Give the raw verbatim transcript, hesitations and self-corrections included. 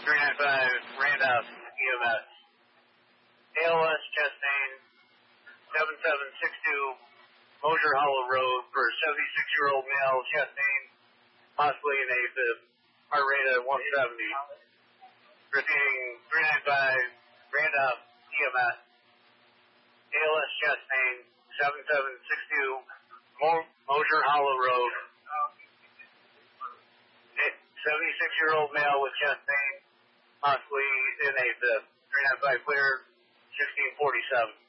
three ninety-five, Randolph E M S. A L S chest pain, seven seven six two, Mosier Hollow Road for seventy-six-year-old male, chest pain, possibly in AFib, heart rate at one seventy. Repeating, three ninety-five, Randolph E M S. A L S chest pain, seven seven six two, Mosier Hollow Road. seventy-six-year-old male with chest pain, possibly in AFib. three ninety-five clear, sixteen forty-seven.